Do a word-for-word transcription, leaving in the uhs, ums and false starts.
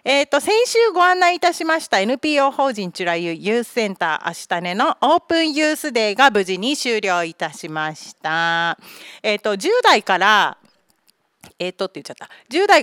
えー、と先週ご案内いたしました エヌピーオー 法人チュラユユースセンターあしたねのオープンユースデーが無事に終了いたしました。えー、とじゅう代からえー、とって言っちゃったじゅう代